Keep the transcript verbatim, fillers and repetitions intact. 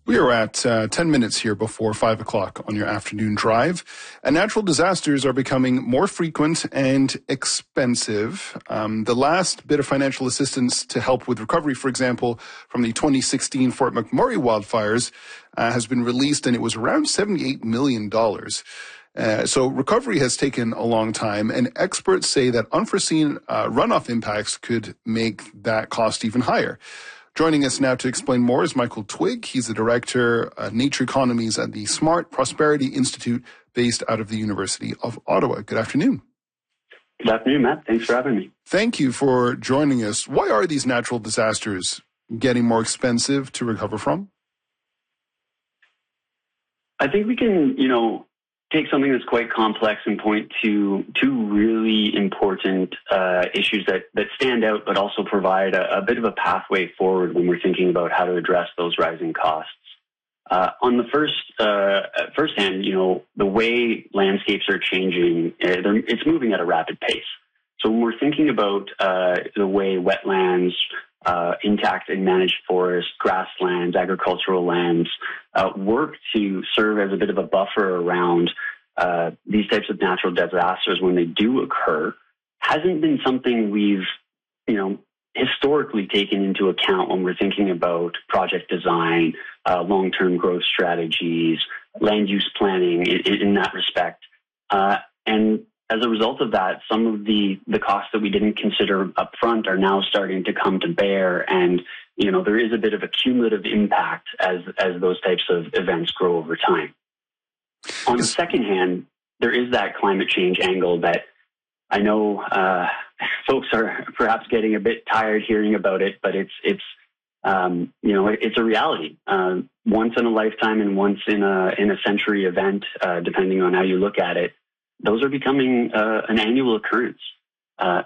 We are at uh, ten minutes here before five o'clock on your afternoon drive. And natural disasters are becoming more frequent and expensive. Um, the last bit of financial assistance to help with recovery, for example, from the twenty sixteen Fort McMurray wildfires uh, has been released, and it was around seventy-eight million dollars. Uh, so recovery has taken a long time, and experts say that unforeseen uh, runoff impacts could make that cost even higher. Joining us now to explain more is Michael Twigg. He's the Director of Nature Economies at the Smart Prosperity Institute based out of the University of Ottawa. Good afternoon. Good afternoon, Matt. Thanks for having me. Thank you for joining us. Why are these natural disasters getting more expensive to recover from? I think we can, you know, take something that's quite complex and point to two really important uh, issues that, that stand out, but also provide a, a bit of a pathway forward when we're thinking about how to address those rising costs. Uh, on the first uh, first hand, you know, the way landscapes are changing, uh, it's moving at a rapid pace. So when we're thinking about uh, the way wetlands, uh, intact and managed forests, grasslands, agricultural lands uh, work to serve as a bit of a buffer around uh, these types of natural disasters when they do occur, hasn't been something we've, you know, historically taken into account when we're thinking about project design, uh, long-term growth strategies, land use planning in, in that respect. Uh, and as a result of that, some of the, the costs that we didn't consider up front are now starting to come to bear. And, you know, there is a bit of a cumulative impact as, as those types of events grow over time. On the second hand, there is that climate change angle that I know uh, folks are perhaps getting a bit tired hearing about it, but it's, it's um, you know, it, it's a reality. Uh, once in a lifetime and once in a, in a century event, uh, depending on how you look at it. Those are becoming uh, an annual occurrence. Uh,